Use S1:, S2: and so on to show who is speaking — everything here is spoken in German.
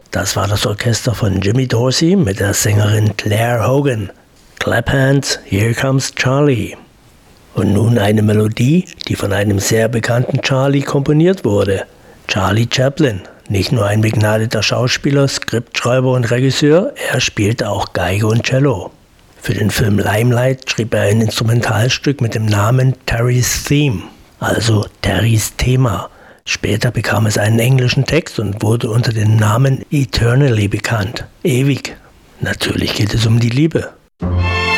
S1: Das war das Orchester von Jimmy Dorsey mit der Sängerin Claire Hogan. Clap Hands, Here Comes Charlie. Und nun eine Melodie, die von einem sehr bekannten Charlie komponiert wurde. Charlie Chaplin, nicht nur ein begnadeter Schauspieler, Skriptschreiber und Regisseur, er spielte auch Geige und Cello. Für den Film Limelight schrieb er ein Instrumentalstück mit dem Namen Terry's Theme, also Terrys Thema. Später bekam es einen englischen Text und wurde unter dem Namen Eternally bekannt, ewig. Natürlich geht es um die Liebe.